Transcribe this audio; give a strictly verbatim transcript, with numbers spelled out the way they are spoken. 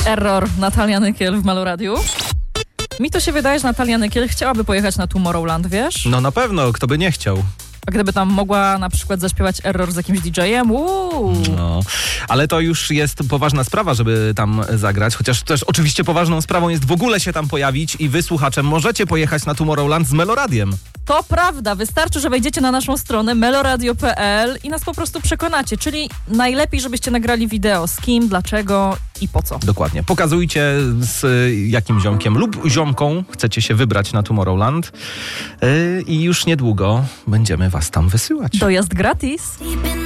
Error, Natalia Nykiel w Meloradiu. Mi to się wydaje, że Natalia Nykiel chciałaby pojechać na Tomorrowland, wiesz? No na pewno, kto by nie chciał. A gdyby tam mogła na przykład zaśpiewać Error z jakimś didżejem, uuu. No, ale to już jest poważna sprawa, żeby tam zagrać, chociaż też oczywiście poważną sprawą jest w ogóle się tam pojawić i wy, słuchacze, możecie pojechać na Tomorrowland z Meloradiem. To prawda, wystarczy, że wejdziecie na naszą stronę meloradio kropka pe el i nas po prostu przekonacie, czyli najlepiej, żebyście nagrali wideo z kim, dlaczego i po co. Dokładnie. Pokazujcie, z jakim ziomkiem lub ziomką chcecie się wybrać na Tomorrowland yy, i już niedługo będziemy was tam wysyłać. Dojazd gratis.